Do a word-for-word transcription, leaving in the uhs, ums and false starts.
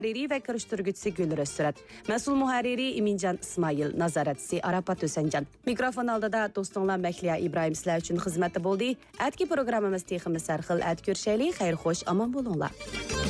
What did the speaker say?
Muharriri ve karıştırıcısı Gülür Sürat. Mesul muharriri İmincan İsmail, nazaratçısı Arafat Ösencan. Mikrofon aldıda dostunla Mekliya İbrahim sizler için hizmette buldu. Etki programımız teximiz sarxil et görüşeli, xeyir xoş, aman bulunlar.